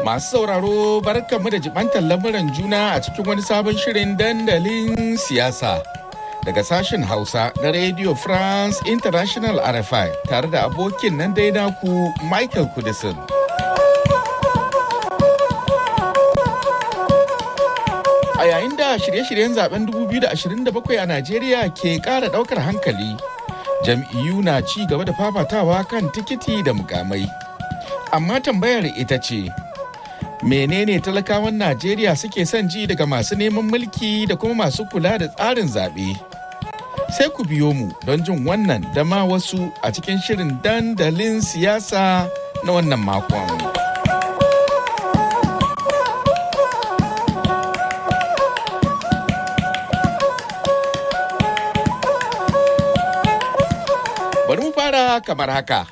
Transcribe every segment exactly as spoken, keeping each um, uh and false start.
Masu sauraro barkanmu da jibantar lamuran juna a cikin wani sabon shirin dandalin siyasa. Daga sashen Hausa na Radio France International R F I tare da abokin nan dai naku Michael Kudisin. A yayin da shirye-shiryen zaben dubu biyu da ashirin da bakwai a Najeriya ke ƙara ɗaukar hankali, jam'iyyu na ci gaba da fafatawa kan tikiti da mukamai. Amma tambayar ita ce, menene talakawan Najeriya suke son ji daga masu neman mulki da kuma masu kula da tsarin zaɓe? Sai ku biyo mu don jin wannan da ma wasu a cikin shirin dandalin siyasa na wannan makon. Bari mu fara kamar haka.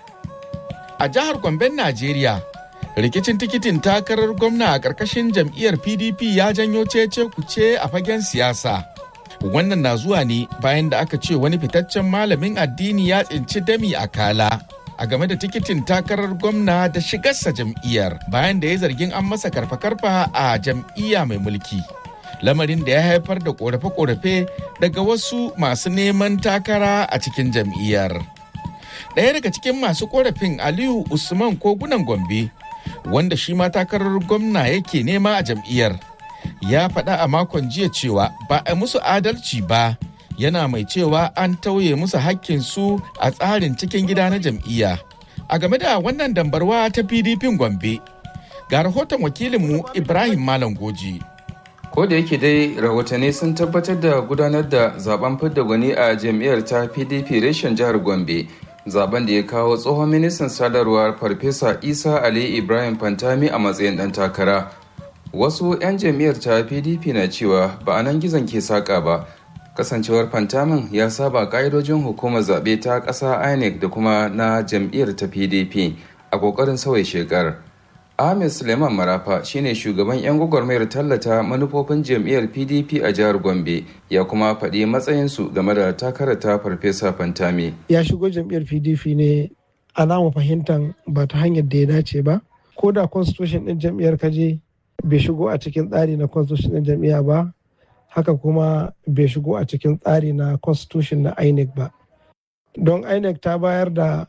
A jihar Gomben, Najeriya, rikicin tikitin takarar gwamna a ƙarƙashin jam'iyyar P D P ya janyo cece kuce a fagen siyasa. Wannan na zuwa ne bayan da aka ce wani fitaccen malamin addini ya tsinci dami a kala a game da tikitin takarar gwamna da shigarsa jam'iyyar bayan da ya zargin an masa karfa-karfa a jam'iyya mai mulki. Lamarin da ya haifar da ƙorafe-ƙorafe daga wasu masu neman takara a cikin jam'iyyar. Ɗaya daga cikin masu ƙorafin Aliyu Usman Kogunan Gombe, wanda shi ma takarar gwamna yake nema a jam'iyyar, ya faɗa a makon jiya cewa ba a musu adalci ba, yana mai cewa an tauye musu hakkinsu a tsarin cikin gida na jam'iyya. A game da wannan dambarwa ta P D P Gombe, ga rahoton wakilinmu Ibrahim Malam Goji. Ko da yake dai rahotanni sun tabbatar da gudanar da zaben fidda gwani a jam'iyyar ta P D P reshen jihar Gombe, zaben da ya kawo tsohon ministan sadarwar Farfesa Isa Ali Ibrahim Fantami a matsayin ɗan takara. Wasu 'yan jam'iyyar ta P D P na cewa ba a nan gizon ke saƙa ba, kasancewar Fantamin ya saba ƙa'idojin hukumar zaɓe ta ƙasa I N E C da kuma na jam'iyyar ta P D P a ƙoƙarin sauya shekar. Ahmed Suleiman Marafa shine shugaban 'yan gwagwarmayar tallata manufofin jam'iyyar P D P a jihar Gombe, ya kuma faɗi matsayinsu game da takarar ta Farfesa Fantami. Ya shigo jam'iyyar P D P ne alama fahimtar ba ta hanyar da ya dace ba, ko da constitution ɗin jam'iyyar kaje bai shigo a cikin tsari na constitution ɗin jam'iyya ba, haka kuma bai shigo a cikin tsari na constitution na I N E C ba. Don I N E C ta bayar da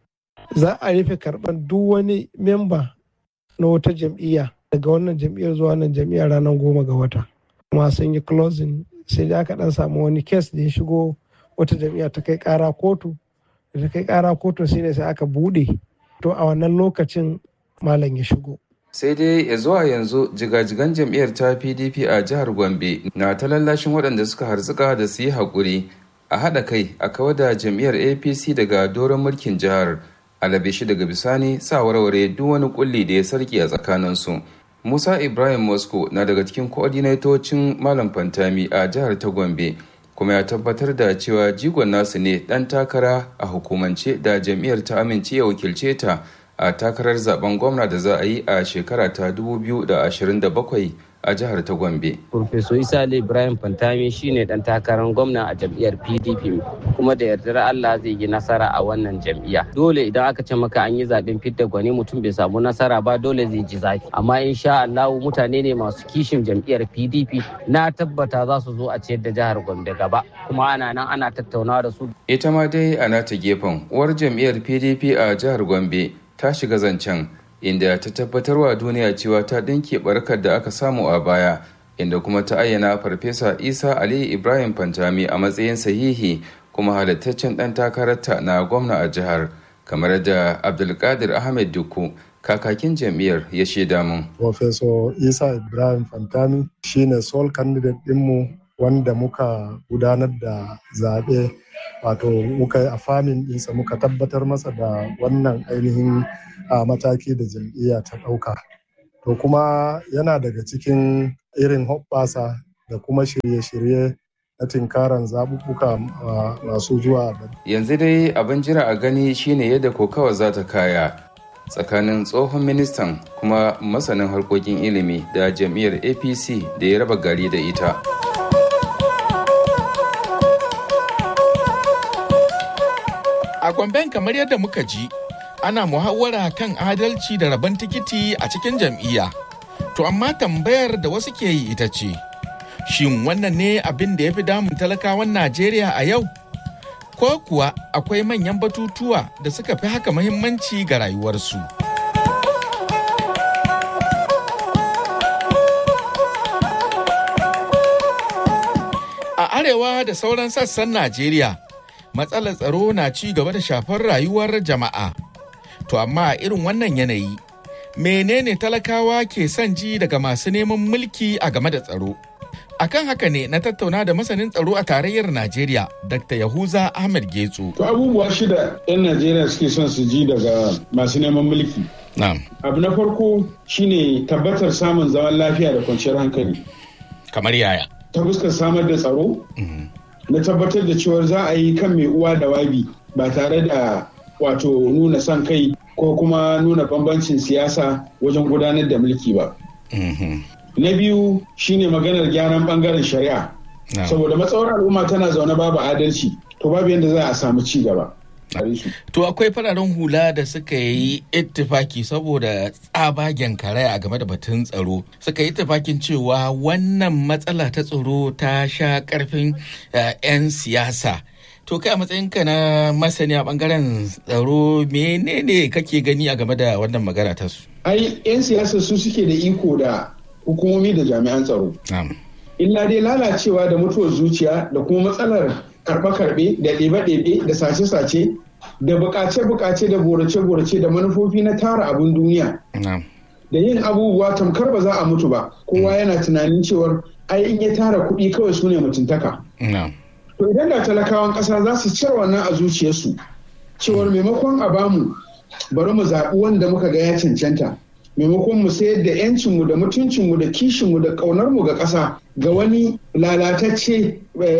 za a rufe karɓar duk wani memba na wata jam'iyya daga wannan jam'iyyar zuwa wannan jam'iyyar ranar goma ga wata, kuma sun yi closing. Sai da aka dan samu wani case da ya shigo wata jam'iyya ta kai kara kotu, da ta kai kara kotu shine sai aka bude, to a wannan lokacin malam ya shigo. Sai dai ya zuwa yanzu jigajigan jam'iyyar ta P D P a jihar Gombe na ta lallashin waɗanda suka harzuka da su yi haƙuri a haɗa kai a kawar da jam'iyyar A P C daga doron mulkin jihar, alabe shi daga bisani sa warware duk wani kulli da ya sarki a tsakaninsu. Musa Ibrahim Moscow na daga cikin koordinatocin Malam Fantami a jihar ta Gombe, kuma ya tabbatar da cewa jigon nasu ne ɗan takara a hukumance da jam'iyyar ta amince ya wakilce ta a takarar zaben gwamna da za a yi a shekara ta dubu biyu da ashirin da bakwai a jihar ta Gombe. Profesor Isa Ali Ibrahim Fantami shine dan takarar gwamna a jam'iyyar P D P, kuma da yardar Allah zai yi nasara a wannan jam'iyya. Dole idan aka ce maka an yi zaben fidda gwani mutum bai samu nasara ba, dole zai ji zafi. Amma insha Allah mutane ne masu kishin jam'iyyar P D P, na tabbata za su zo a ciyar da jihar Gombe gaba, kuma ana nan ana tattaunawa da su. Ita ma dai a nata gefen uwar jam'iyyar P D P a jihar Gombe ta shiga zancen, inda ta tabbatarwa duniya cewa ta ɗinke barkar da aka samu a baya, inda kuma ta ayyana Farfesa Isa Ali Ibrahim Fantami a matsayin sahihi kuma halittaccen ɗan takararta na gwamna a jihar, kamar da Abdulkadir Ahmed Dukku, kakakin jam'iyyar, ya shaida mun. Farfesa Isa Ibrahim Fantami shine sole candidate ɗinmu wanda muka gudanar da zaɓe, wato muka yi afamin ɗinsa, muka tabbatar masa da wannan ainihin a mataki da jam'iyya ta ɗauka. To kuma yana daga cikin irin hoɓɓasa da kuma shirye-shirye na tinkaran zaɓuɓɓuka masu zuwa. Yanzu dai abin jira a gani shine yadda kokawa za ta kaya tsakanin tsohon ministan kuma masanin harkokin ilimi da jam'iyyar A P C da ya raba gari da ita. A Gomben, kamar yadda muka ji, ana muhawara kan adalci da rabon tikiti a cikin jam'iyya. To amma tambayar da wasu ke yi ita ce, shin wannan ne abin da ya fi damun talakawan Najeriya a yau? Ko kuwa akwai manyan batutuwa da suka fi haka muhimmanci ga rayuwarsu? A arewa da sauran sassan Najeriya, matsalar tsaro na ci gaba da shafar rayuwar jama'a. To amma a irin wannan yanayi, menene talakawa ke son ji daga masu neman mulki a game da tsaro? Akan haka ne na tattauna da masanin tsaro a tarayyar Najeriya, Dakta Yahuza Ahmed Getso. To abubuwa shida 'yan Najeriya suke son su ji daga masu neman mulki. Na'am. Abu na farko shine tabbatar samun zaman lafiya da kwanciyar hankali. Kamar yaya? Ta fuskar samar da tsaro, na tabbatar da cewa za a yi kan mai uwa da wabi ba tare da wato nuna son kai ko kuma nuna bambancin siyasa wajen gudanar da mulki ba. Na biyu shine maganar gyaran bangaren shari'a. Saboda matsawar al'umma tana zaune babu adalci, to babu yadda za a samu ci gaba. To akwai fararen hula da suka yi ittifaki saboda tsabagen karaya a game da batun tsaro. Suka yi ittifakin cewa wannan matsala ta tsaro ta sha karfin 'yan siyasa. To kai a matsayinka na masani a bangaren tsaro menene kake gani a game da wannan magana ta su? Ai 'yan siyasa su suke da iko da hukumomi da jami'an tsaro. Illa dai lalacewa da mutuwar zuciya da kuma matsalar karɓe-karɓe da ɗebe-ɗebe da sace-sace da bukace-bukace da borace-borace da manufofi na tara abin duniya. Da yin abubuwa tamkar ba za a mutu ba. Kowa yana tunanin cewar ai in ya tara kuɗi kawai su ne mutuntaka. To idan da talakawan ƙasa za su cire wannan a zuciyarsu cewar maimakon a bamu bari mu zaɓi wanda muka ga ya cancanta. Maimakon mu sayar da 'yancinmu da mutuncinmu da kishinmu da ƙaunarmu ga ƙasa ga wani lalatacce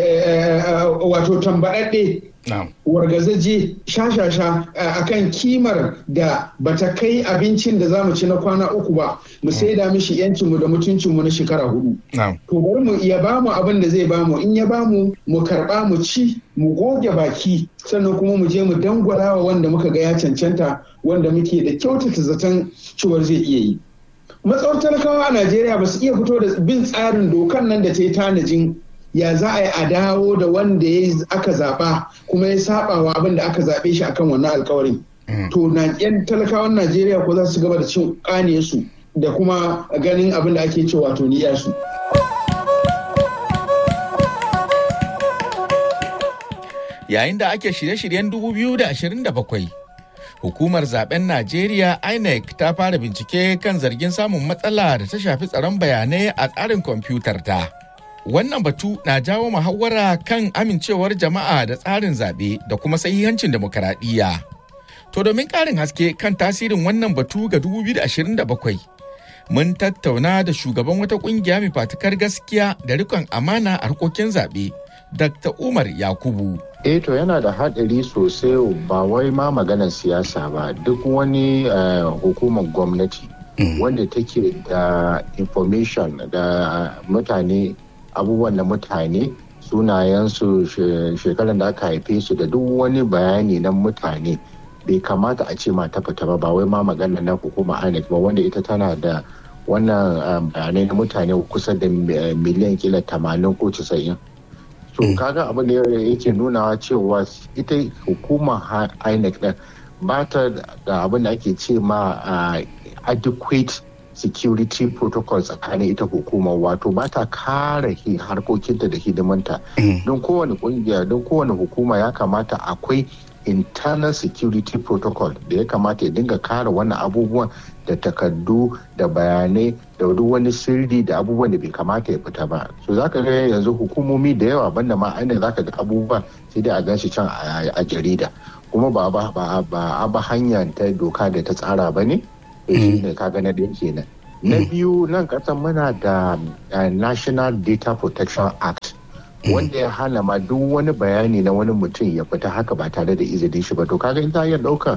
wato tambaɗaɗɗe wargazaje shashasha a kan kimar da bata kai abincin da za mu ci na kwana uku ba mu saida mishi 'yancinmu da mutuncinmu na shekara hudu. To bari mu iya bamu abin da zai bamu, in ya bamu mu karɓa mu ci mu goge baki sannan kuma mu je mu dangwala wa wanda muka ga ya cancanta wanda muke da kyautata zaton cewar zai iya yi. Matsawar talakawa a Najeriya ba su iya fito da bin tsarin dokan nan da ta yi tanajin ya za a yi a dawo da wanda ya aka zaɓa kuma ya saba wa abin da aka zaɓe shi akan wannan alkawarin. To na yan talakawan Najeriya ko za su gaba da cin ƙane su da kuma ganin abin da ake cewa to niyya su. Yayin da ake shirye-shiryen dubu biyu da ashirin da bakwai, hukumar zaben Najeriya I N E C ta fara bincike kan zargin samun matsala da ta shafi tsaron bayanai a tsarin kwamfutar ta. Wannan batu na jawo muhawara kan amincewar jama'a da tsarin zaɓe da kuma sahihancin demokaradiyya. To domin ƙarin haske kan tasirin wannan batu ga dubu biyu da ashirin da bakwai, mun tattauna da shugaban wata ƙungiya mai fatukar gaskiya da rikon amana a harkokin zaɓe, Dakta Umar Yakubu. Eh to yana da haɗari sosai ba wai ma maganar siyasa ba, duk wani uh, hukumar gwamnati mm. wanda take da information da mutane, abubuwan da mutane, sunayensu, shekaran da aka haife su da duk wani bayani na mutane bai kamata a ce ma ta fita ba, ba wai ma magana na hukumar I N E C ba wanda ita tana da wannan bayanai na mutane kusa da miliyan kila tamanin ko casa'in. So kaga abin da yake nunawa cewa ita hukumar I N E C din ba ta da abin da ake ce ma adequate security protocol tsakanin ita hukumar, wato ba ta kare harkokinta da hidimanta. Don kowane kungiya, don kowane hukuma ya kamata akwai internal security protocol da ya kamata ya dinga kare wannan abubuwan da takardu da bayanai da duk wani sirri da abubuwan da bai kamata ya fita ba. So zaka ga yanzu hukumomi da yawa banda ma ainihin zaka ga abubuwa sai dai a gan shi can a jarida kuma ba ba ba ba ba hanya ta doka da ta tsara ba ne. Shi ne kaga na ɗaya kenan. Na biyu nan kasan muna da National Data Protection Act wanda ya hana ma duk wani bayani na wani mutum ya fita haka ba tare da izinin shi ba. To kaga in ta iya ɗaukar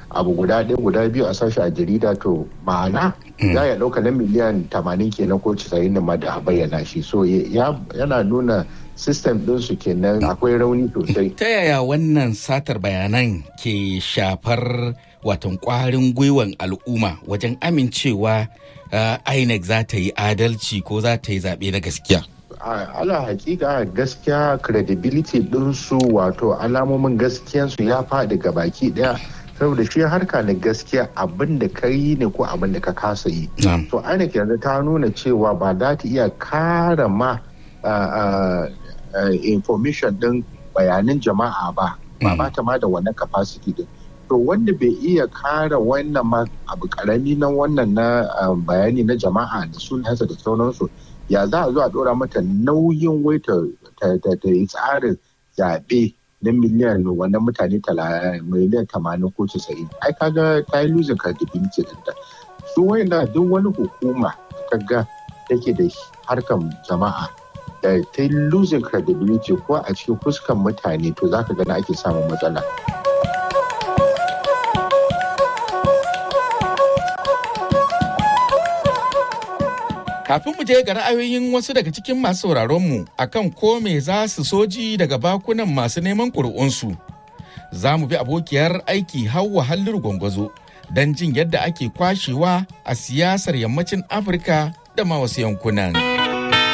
abu guda ɗaya guda biyu a sashi a jarida to ma'ana za ya ɗauka na miliyan tamanin kenan ko casa'in da ma da a bayyana shi so yana nuna system ɗinsu kenan akwai rauni sosai. Ta yaya wannan satar bayanan ke shafar watan kwarin gwiwan al'umma wajen amincewa uh, I N E C za ta yi adalci ko za ta yi zaɓe na gaskiya? Ala hakika gaskiya credibility ɗinsu wato alamomin gaskiyansu ya faɗi ga baki ɗaya saboda shi harka na gaskiya abin da ka yi ne ko abin da ka kasa yi. So I N E C yanzu ta nuna cewa ba za ta iya kara ma uh, uh, uh, information ɗin bayanan jama'a ba ba ba ta ma da wannan capacity din. To wanda bai iya kara wannan ma abu karami na wannan na bayani na jama'a da sunansa da sauransu ya za a zo a dora mata nauyin wai ta yi tsarin zaɓe na miliyan wannan mutane miliyan tamanin ko casa'in ai kaga ta yi losing credibility din ta su wayanda duk wani hukuma kaga take da harkar jama'a da ta yi losing credibility ko a cikin fuskan mutane to zaka gani ake samun matsala. Kafin mu je ga ra'ayoyin wasu daga cikin masu sauraronmu akan ko me za su soji daga bakunan masu neman ƙuri'unsu, za mu bi abokiyar aiki Hauwa Halliru Gwangwazo don jin yadda ake kwashewa a siyasar yammacin Afirka da ma wasu yankunan.